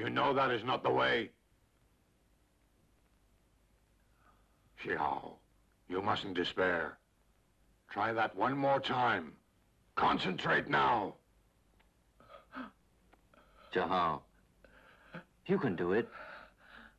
You know that is not the way. Xiao, you mustn't despair. Try that one more time. Concentrate now. Jiahao, you can do it.